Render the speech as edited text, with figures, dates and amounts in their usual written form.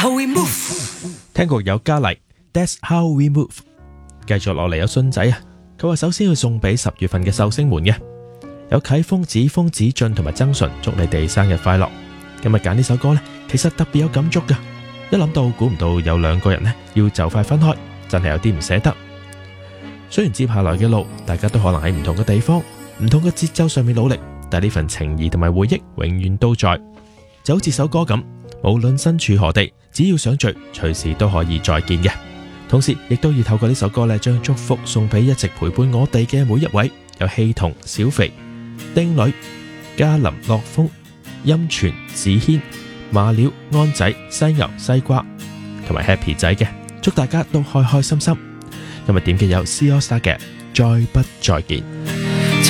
how we move。 聽過有嘉麗 That's how we move。繼續落嚟有信仔啊，佢話首先要送俾10月份嘅壽星們嘅，有啟峰、子峰、子俊同埋曾純，祝你哋生日快樂。今日揀呢首歌呢，其實特別有感觸噶，一諗到估唔到有兩個人呢要就快分開，真係有啲唔捨得。雖然接下來嘅路大家都可能喺唔同嘅地方、唔同嘅節奏上面努力，但呢份情誼同埋回憶永遠都在，就好似首歌咁，無論身處何地，只要想聚，隨時都可以再見嘅。同時亦都要透過呢首歌咧，將祝福送俾一直陪伴我哋嘅每一位，有希彤、小肥、丁女、嘉林、樂峰、音泉、子軒、馬料、安仔、西牛、西瓜同埋 Happy 仔嘅，祝大家都開開心心。今日點嘅有 C AllStar 嘅再不再見。